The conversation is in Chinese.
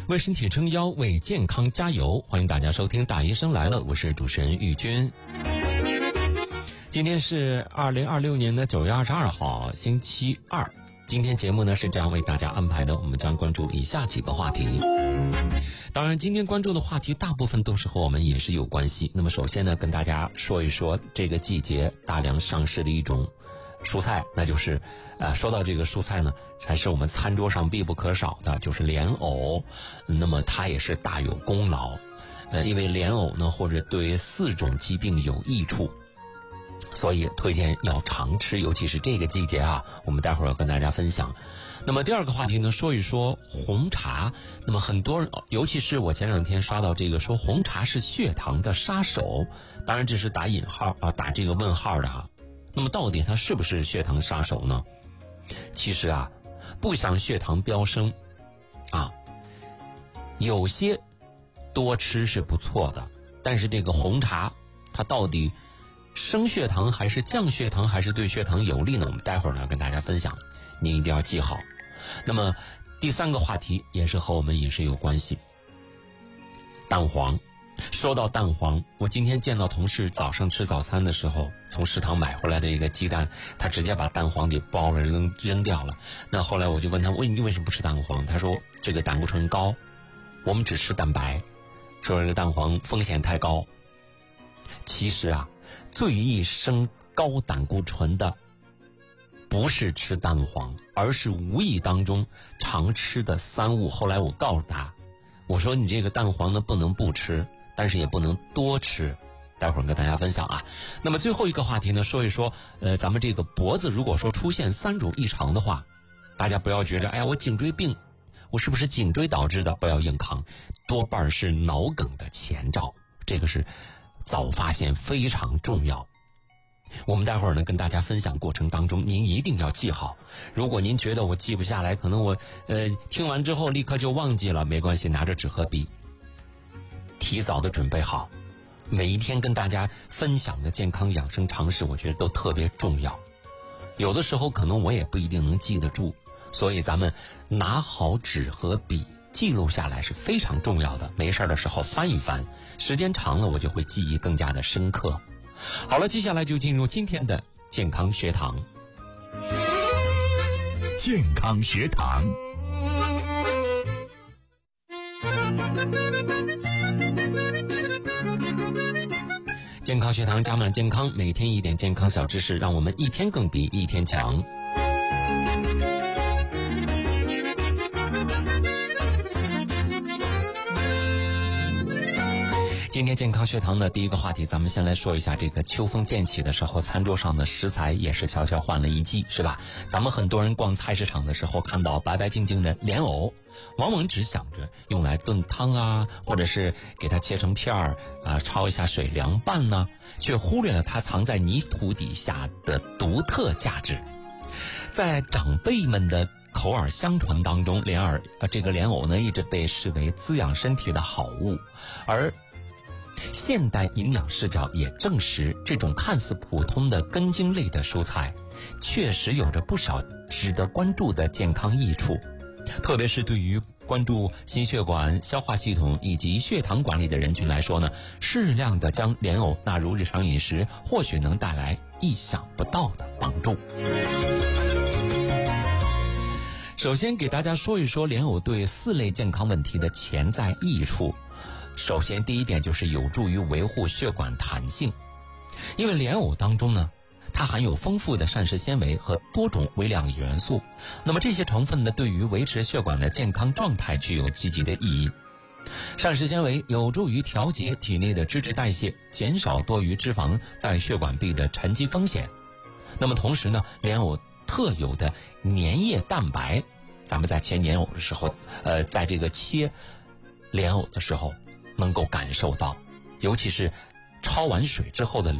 为身体撑腰，为健康加油。欢迎大家收听大医生来了，我是主持人玉军。今天是2026年的9月22号，星期二。今天节目呢是这样为大家安排的，我们将关注以下几个话题。当然今天关注的话题大部分都是和我们饮食有关系。那么首先呢，跟大家说一说这个季节大量上市的一种蔬菜，那就是说到这个蔬菜呢，还是我们餐桌上必不可少的，就是莲藕。那么它也是大有功劳，因为莲藕呢或者对4种疾病有益处，所以推荐要常吃，尤其是这个季节啊，我们待会儿要跟大家分享。那么第二个话题呢，说一说红茶。那么很多人，尤其是我前两天刷到这个说红茶是血糖的杀手，当然这是打引号啊，打这个问号的啊。那么到底它是不是血糖杀手呢？其实啊，不想血糖飙升啊，有些多吃是不错的，但是这个红茶它到底升血糖还是降血糖还是对血糖有利呢？我们待会儿呢跟大家分享，您一定要记好。那么第三个话题也是和我们饮食有关系，蛋黄。说到蛋黄，我今天见到同事早上吃早餐的时候，从食堂买回来的一个鸡蛋，他直接把蛋黄给剥了扔掉了。那后来我就问他，你为什么不吃蛋黄？他说这个胆固醇高，我们只吃蛋白，说这个蛋黄风险太高。其实啊，最易升高胆固醇的不是吃蛋黄，而是无意当中常吃的3物。后来我告诉他，我说你这个蛋黄呢不能不吃，但是也不能多吃，待会儿跟大家分享啊。那么最后一个话题呢，说一说咱们这个脖子如果说出现3种异常的话，大家不要觉得哎呀我颈椎病，我是不是颈椎导致的？不要硬扛，多半是脑梗的前兆，这个是早发现非常重要。我们待会儿呢跟大家分享过程当中，您一定要记好。如果您觉得我记不下来，可能我听完之后立刻就忘记了，没关系，拿着纸和笔提早的准备好。每一天跟大家分享的健康养生常识，我觉得都特别重要。有的时候可能我也不一定能记得住，所以咱们拿好纸和笔记录下来是非常重要的。没事的时候翻一翻，时间长了我就会记忆更加的深刻。好了，接下来就进入今天的健康学堂。 健康学堂， 健康学堂加满健康，每天一点健康小知识，让我们一天更比一天强。今天健康学堂的第一个话题，咱们先来说一下这个秋风渐起的时候，餐桌上的食材也是悄悄换了一季，是吧？咱们很多人逛菜市场的时候看到白白净净的莲藕，往往只想着用来炖汤啊，或者是给它切成片儿啊，焯一下水凉拌呢，却忽略了它藏在泥土底下的独特价值。在长辈们的口耳相传当中，这个莲藕呢一直被视为滋养身体的好物，而现代营养视角也证实，这种看似普通的根茎类的蔬菜确实有着不少值得关注的健康益处，特别是对于关注心血管、消化系统以及血糖管理的人群来说呢，适量的将莲藕纳入日常饮食，或许能带来意想不到的帮助。首先给大家说一说莲藕对4类健康问题的潜在益处。首先第一点就是有助于维护血管弹性，因为莲藕当中呢，它含有丰富的膳食纤维和多种微量元素，那么这些成分呢，对于维持血管的健康状态具有积极的意义。膳食纤维有助于调节体内的脂质代谢，减少多余脂肪在血管壁的沉积风险。那么同时呢，莲藕特有的粘液蛋白，咱们在切莲藕的时候，在这个切莲藕的时候能够感受到，尤其是焯完水之后的